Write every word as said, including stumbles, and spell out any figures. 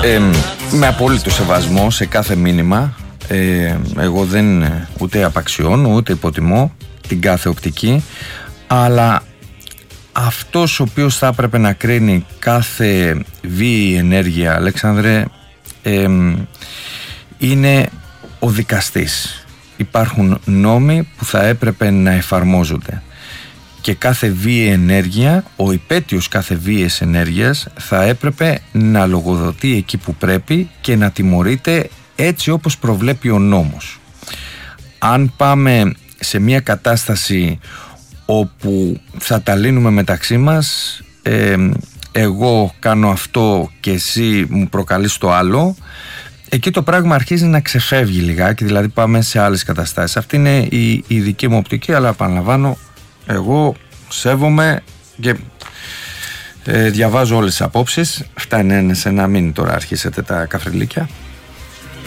Ε, με απόλυτο σεβασμό σε κάθε μήνυμα. ε, Εγώ δεν ούτε απαξιώνω ούτε υποτιμώ την κάθε οπτική, αλλά αυτός ο οποίος θα έπρεπε να κρίνει κάθε βίαιη ενέργεια, Αλέξανδρε, ε, είναι ο δικαστής. Υπάρχουν νόμοι που θα έπρεπε να εφαρμόζονται και κάθε βίαιη ενέργεια, ο υπέτειος κάθε βίαιης ενέργειας θα έπρεπε να λογοδοτεί εκεί που πρέπει και να τιμωρείται έτσι όπως προβλέπει ο νόμος. Αν πάμε σε μια κατάσταση όπου θα τα λύνουμε μεταξύ μας, ε, εγώ κάνω αυτό και εσύ μου προκαλείς το άλλο, εκεί το πράγμα αρχίζει να ξεφεύγει λιγάκι, δηλαδή πάμε σε άλλες καταστάσεις. Αυτή είναι η, η δική μου οπτική, αλλά επαναλαμβάνω, εγώ σέβομαι και ε, διαβάζω όλες τις απόψεις. Φτάνει σε να μην τώρα αρχίσετε τα καφριλίκια.